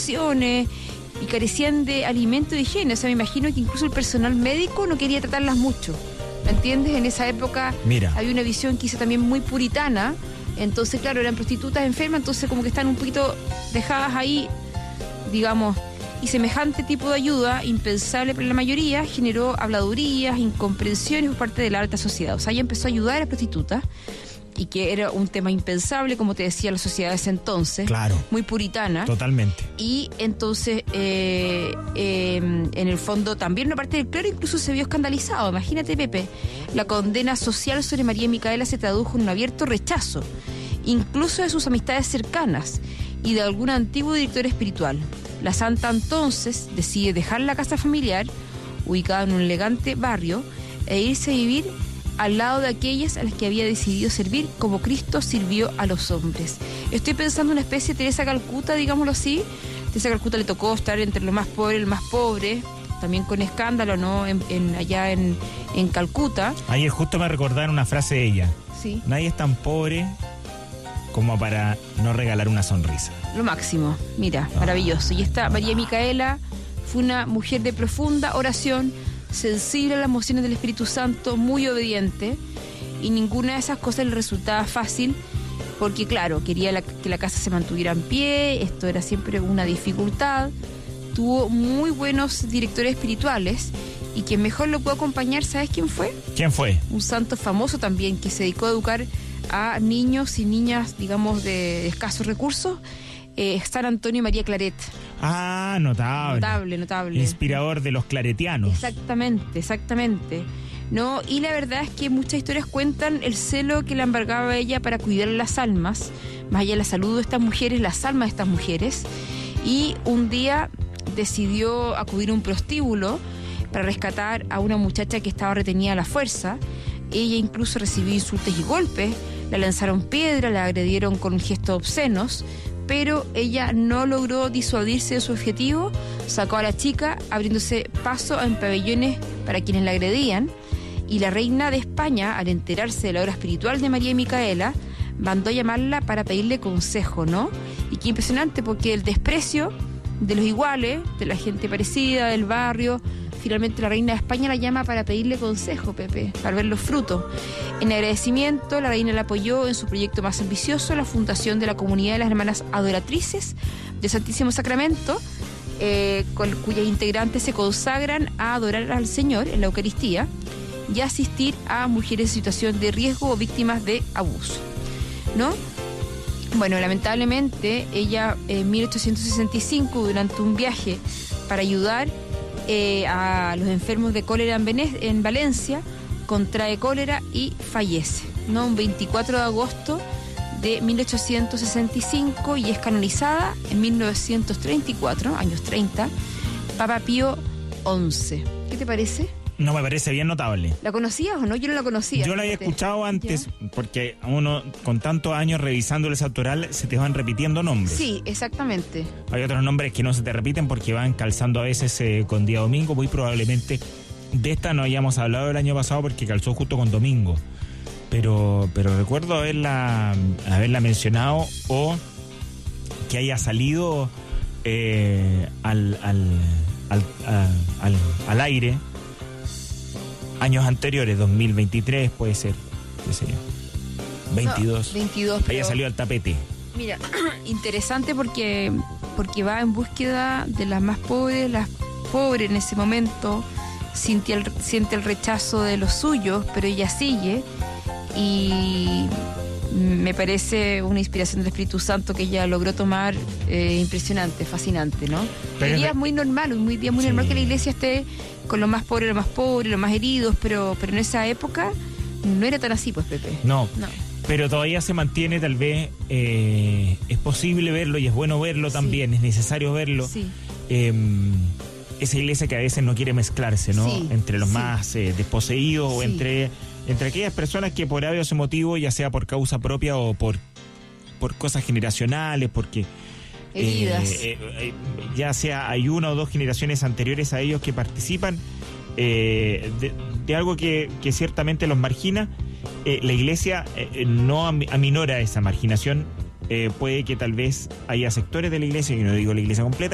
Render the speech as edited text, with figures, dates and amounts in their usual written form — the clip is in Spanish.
infecciones y carecían de alimento y de higiene. O sea, me imagino que incluso el personal médico no quería tratarlas mucho. ¿Me entiendes? En esa época había una visión quizá también muy puritana. Entonces, claro, eran prostitutas enfermas, entonces como que están un poquito dejadas ahí, digamos. Y semejante tipo de ayuda, impensable para la mayoría, generó habladurías, incomprensiones por parte de la alta sociedad. O sea, ella empezó a ayudar a las prostitutas, y que era un tema impensable, como te decía, la sociedad de ese entonces. Claro. Muy puritana. Totalmente. Y entonces, en el fondo, también una parte del clero incluso se vio escandalizado. Imagínate, Pepe, la condena social sobre María Micaela se tradujo en un abierto rechazo, incluso de sus amistades cercanas y de algún antiguo director espiritual. La santa entonces decide dejar la casa familiar, ubicada en un elegante barrio, e irse a vivir al lado de aquellas a las que había decidido servir como Cristo sirvió a los hombres. Estoy pensando en una especie de Teresa Calcuta, digámoslo así. Teresa Calcuta le tocó estar entre los más pobres y el más pobre, también con escándalo, ¿no? Allá en Calcuta. Ayer justo me recordaron una frase de ella. Sí. Nadie es tan pobre como para no regalar una sonrisa. Lo máximo, mira, maravilloso. Y esta María Micaela fue una mujer de profunda oración, sensible a las emociones del Espíritu Santo, muy obediente, y ninguna de esas cosas le resultaba fácil, porque claro, quería que la casa se mantuviera en pie, esto era siempre una dificultad. Tuvo muy buenos directores espirituales, y quien mejor lo pudo acompañar, ¿sabes quién fue? ¿Quién fue? Un santo famoso también, que se dedicó a educar a niños y niñas, digamos, de escasos recursos, San Antonio María Claret. Ah, notable. Notable. Inspirador de los claretianos. Exactamente. No, y la verdad es que muchas historias cuentan el celo que le embargaba a ella para cuidar las almas, más allá de la salud de estas mujeres, las almas de estas mujeres. Y un día decidió acudir a un prostíbulo para rescatar a una muchacha que estaba retenida a la fuerza. Ella incluso recibió insultos y golpes, la lanzaron piedra, la agredieron con gestos obscenos, pero ella no logró disuadirse de su objetivo, sacó a la chica abriéndose paso en pabellones para quienes la agredían, y la reina de España, al enterarse de la obra espiritual de María Micaela, mandó a llamarla para pedirle consejo, ¿no? Y qué impresionante, porque el desprecio de los iguales, de la gente parecida, del barrio, finalmente la reina de España la llama para pedirle consejo, Pepe, para ver los frutos. En agradecimiento, la reina la apoyó en su proyecto más ambicioso, la fundación de la Comunidad de las Hermanas Adoratrices del Santísimo Sacramento, cuyas integrantes se consagran a adorar al Señor en la Eucaristía y a asistir a mujeres en situación de riesgo o víctimas de abuso, ¿no? Bueno, lamentablemente, ella en 1865, durante un viaje para ayudar a los enfermos de cólera en Valencia, contrae cólera y fallece, ¿no? Un 24 de agosto de 1865, y es canonizada en 1934, años 30, Papa Pío XI. ¿Qué te parece? No, me parece bien notable. ¿La conocías o no? Yo no la conocía. Yo la había escuchado antes, ¿ya? Porque uno, con tantos años revisando el santoral, se te van repitiendo nombres. Sí, exactamente. Hay otros nombres que no se te repiten porque van calzando a veces con día domingo. Muy probablemente de esta no hayamos hablado el año pasado porque calzó justo con domingo. Pero recuerdo haberla mencionado, o que haya salido al aire años anteriores, 2023 puede ser, qué sé yo, 22. No, 22, pero... Haya salido al tapete. Mira, interesante porque va en búsqueda de las más pobres, las pobres en ese momento, siente el rechazo de los suyos, pero ella sigue, y me parece una inspiración del Espíritu Santo que ella logró tomar, impresionante, fascinante, ¿no? Hoy día es muy normal, normal que la iglesia esté con los más pobres, los más heridos, pero en esa época no era tan así, pues, Pepe. No. Pero todavía se mantiene, tal vez, es posible verlo y es bueno verlo también, es necesario verlo. Sí. Esa iglesia que a veces no quiere mezclarse, ¿no? Sí, entre los más desposeídos, o entre aquellas personas que por varios motivos, ya sea por causa propia o por cosas generacionales, porque heridas, ya sea hay una o dos generaciones anteriores a ellos que participan de algo que ciertamente los margina. La iglesia no aminora esa marginación. Puede que tal vez haya sectores de la iglesia, y no digo la iglesia completa,